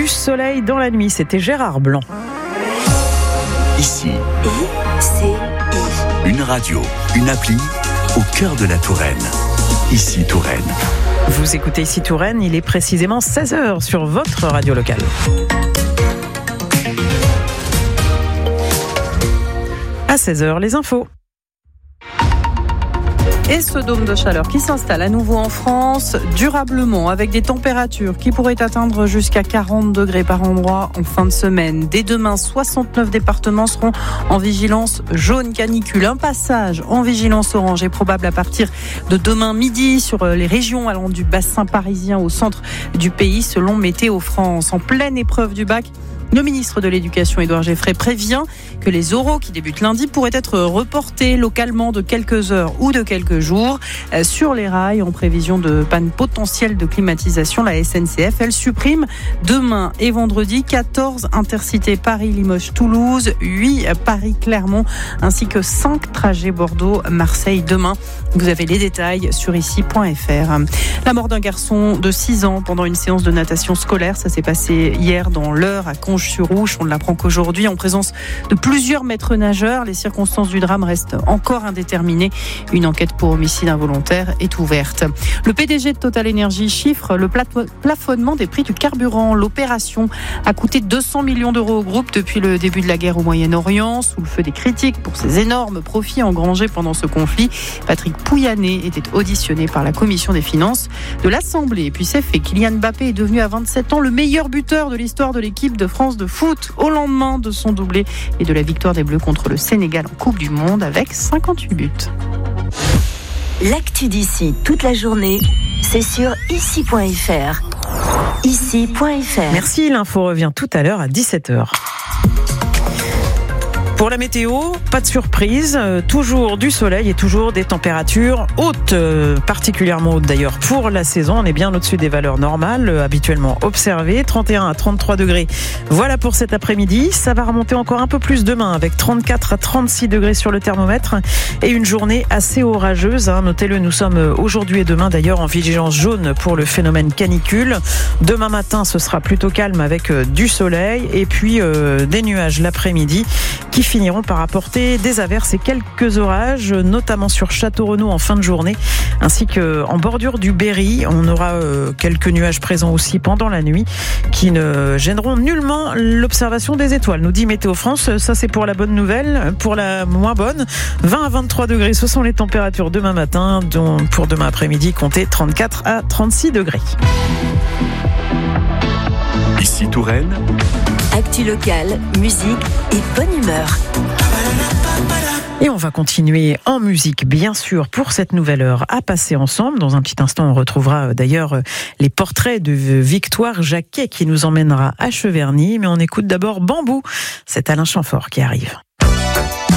soleil dans la nuit. C'était Gérard Blanc. Ici, une radio, une appli au cœur de la Touraine. Ici Touraine. Vous écoutez Ici Touraine, il est précisément 16h sur votre radio locale. À 16h, les infos. Et ce dôme de chaleur qui s'installe à nouveau en France, durablement, avec des températures qui pourraient atteindre jusqu'à 40 degrés par endroit en fin de semaine. Dès demain, 69 départements seront en vigilance jaune canicule. Un passage en vigilance orange est probable à partir de demain midi sur les régions allant du bassin parisien au centre du pays, selon Météo France. En pleine épreuve du bac, le ministre de l'Éducation, Édouard Geffray, prévient que les oraux qui débutent lundi pourraient être reportés localement de quelques heures ou de quelques jours sur les rails en prévision de panne potentielle de climatisation. La SNCF, elle supprime demain et vendredi 14 intercités Paris-Limoges-Toulouse, 8 Paris-Clermont ainsi que 5 trajets Bordeaux-Marseille demain. Vous avez les détails sur ici.fr. La mort d'un garçon de 6 ans pendant une séance de natation scolaire, ça s'est passé hier dans l'Eure à Conches-sur-Ouche. On l'apprend qu'aujourd'hui, en présence de plusieurs maîtres nageurs, les circonstances du drame restent encore indéterminées. Une enquête pour homicide involontaire est ouverte. Le PDG de Total Energy chiffre le plafonnement des prix du carburant. L'opération a coûté 200 millions d'euros au groupe depuis le début de la guerre au Moyen-Orient, sous le feu des critiques pour ses énormes profits engrangés pendant ce conflit. Patrick Pouyanné était auditionné par la commission des finances de l'Assemblée. Et puis c'est fait, Kylian Mbappé est devenu à 27 ans le meilleur buteur de l'histoire de l'équipe de France de foot au lendemain de son doublé et de la victoire des Bleus contre le Sénégal en Coupe du Monde avec 58 buts. L'actu d'ici toute la journée, c'est sur ici.fr. Ici.fr. Merci, l'info revient tout à l'heure à 17h. Pour la météo, pas de surprise, toujours du soleil et toujours des températures hautes, particulièrement hautes d'ailleurs pour la saison. On est bien au-dessus des valeurs normales, habituellement observées, 31 à 33 degrés. Voilà pour cet après-midi. Ça va remonter encore un peu plus demain avec 34 à 36 degrés sur le thermomètre et une journée assez orageuse. Notez-le, nous sommes aujourd'hui et demain d'ailleurs en vigilance jaune pour le phénomène canicule. Demain matin, ce sera plutôt calme avec du soleil et puis des nuages l'après-midi qui finiront par apporter des averses et quelques orages, notamment sur Château-Renaud en fin de journée, ainsi qu'en bordure du Berry. On aura quelques nuages présents aussi pendant la nuit, qui ne gêneront nullement l'observation des étoiles, nous dit Météo France. Ça, c'est pour la bonne nouvelle. Pour la moins bonne, 20 à 23 degrés, ce sont les températures demain matin, dont pour demain après-midi, comptez 34 à 36 degrés. Ici Touraine. Actu locale, musique et bonne humeur. Et on va continuer en musique, bien sûr, pour cette nouvelle heure à passer ensemble. Dans un petit instant, on retrouvera d'ailleurs les portraits de Victoire Jacquet qui nous emmènera à Cheverny. Mais on écoute d'abord Bambou. C'est Alain Chamfort qui arrive.